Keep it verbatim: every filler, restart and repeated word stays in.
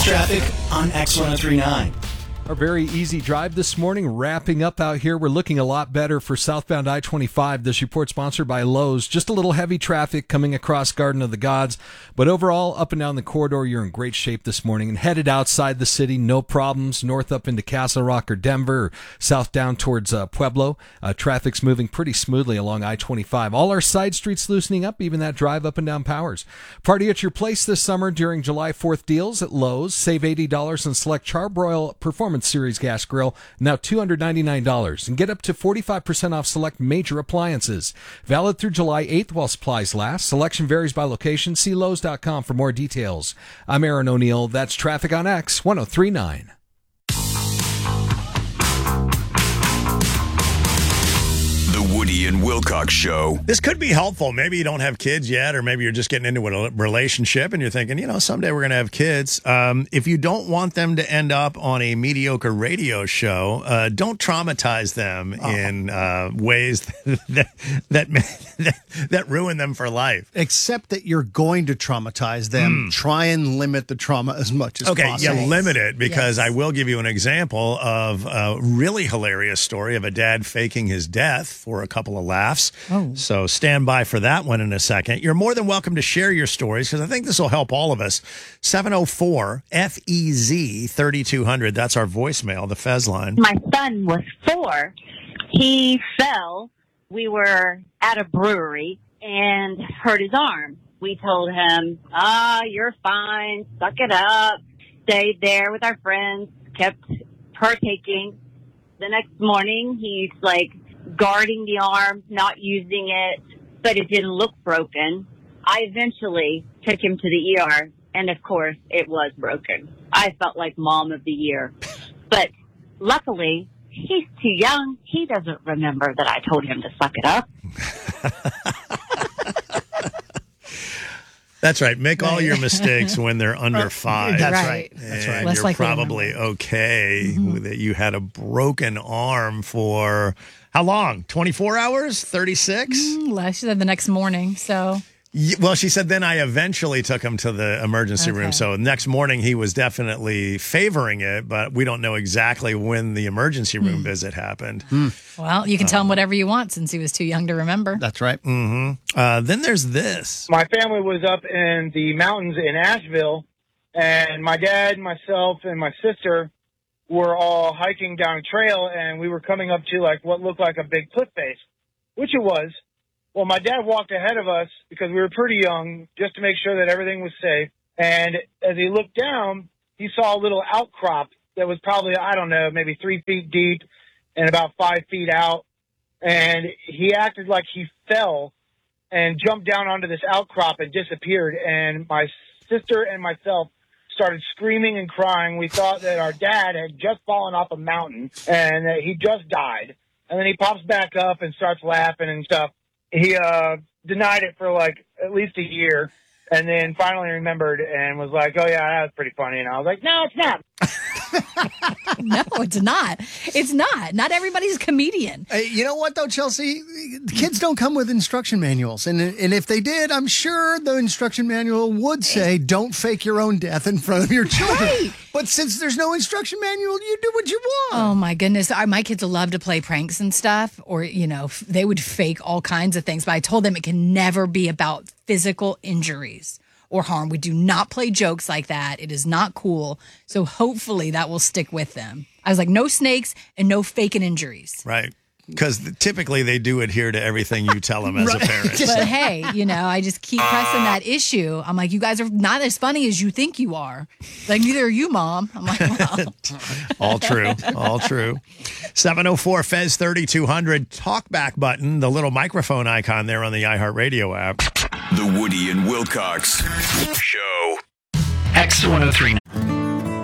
Traffic on X ten thirty-nine. Our very easy drive this morning, wrapping up out here. We're looking a lot better for southbound I twenty-five. This report sponsored by Lowe's. Just a little heavy traffic coming across Garden of the Gods. But overall, up and down the corridor, you're in great shape this morning. And headed outside the city, no problems. North up into Castle Rock or Denver, or south down towards uh, Pueblo. Uh, traffic's moving pretty smoothly along I twenty-five. All our side streets loosening up, even that drive up and down Powers. Party at your place this summer during July fourth deals at Lowe's. Save eighty dollars on select Charbroil Performance Series gas grill, now two hundred ninety-nine dollars, and get up to forty-five percent off select major appliances. Valid through July eighth while supplies last. Selection varies by location. See Lowe's dot com for more details. I'm Aaron O'Neill. That's Traffic on X ten thirty-nine. The Woody and Wilcox Show. This could be helpful. Maybe you don't have kids yet, or maybe you're just getting into a relationship and you're thinking, you know, someday we're going to have kids. Um, if you don't want them to end up on a mediocre radio show, uh, don't traumatize them oh. in uh, ways that, that, that, that ruin them for life. Except that you're going to traumatize them. Mm. Try and limit the trauma as much as okay, possible. Okay, yeah, limit it, because yes. I will give you an example of a really hilarious story of a dad faking his death for a couple of laughs. Oh. So stand by for that one in a second. You're more than welcome to share your stories, because I think this will help all of us. seven oh four F E Z thirty-two hundred. That's our voicemail, the Fez line. My son was four. He fell. We were at a brewery and hurt his arm. We told him, ah, you're fine. Suck it up. Stayed there with our friends, kept partaking. The next morning, he's like, guarding the arm, not using it, but it didn't look broken. I eventually took him to the E R, and of course, it was broken. I felt like mom of the year. But luckily, he's too young. He doesn't remember that I told him to suck it up. That's right. Make all your mistakes when they're under five. That's right. right. That's right. And Less you're likely to probably okay Mm-hmm. that you had a broken arm for how long? twenty-four hours? thirty-six? Mm, less, she said the next morning, so... Y- Well, she said then I eventually took him to the emergency room. Okay. So next morning he was definitely favoring it, but we don't know exactly when the emergency room visit happened. Well, you can tell him whatever you want since he was too young to remember. That's right. Mm-hmm. Uh, then there's this. My family was up in the mountains in Asheville, and my dad, myself, and my sister were all hiking down a trail, and we were coming up to like what looked like a big cliff face, which it was. Well, my dad walked ahead of us because we were pretty young, just to make sure that everything was safe. And as he looked down, he saw a little outcrop that was probably, I don't know, maybe three feet deep and about five feet out. And he acted like he fell and jumped down onto this outcrop and disappeared. And my sister and myself started screaming and crying. We thought that our dad had just fallen off a mountain and that he just died. And then he pops back up and starts laughing and stuff. He uh, denied it for like at least a year, and then finally remembered and was like, oh, yeah, that was pretty funny. And I was like, no, it's not. No, it's not. It's not. Not everybody's a comedian. Hey, you know what, though, Chelsea? The kids don't come with instruction manuals. And, and if they did, I'm sure the instruction manual would say, don't fake your own death in front of your children. Right. But since there's no instruction manual, you do what you want. Oh, my goodness. I, my kids love to play pranks and stuff, or, you know, f- they would fake all kinds of things. But I told them it can never be about physical injuries or harm. We do not play jokes like that. It is not cool. So hopefully that will stick with them. I was like, no snakes and no faking injuries. Right. Because typically they do adhere to everything you tell them as a parent. But hey, you know, I just keep pressing that issue. I'm like, you guys are not as funny as you think you are. Like, neither are you, Mom. I'm like, well. All true. All true. seven oh four Fez thirty-two hundred. Talkback button, the little microphone icon there on the iHeartRadio app. The Woody and Wilcox Show. X ten thirty-nine.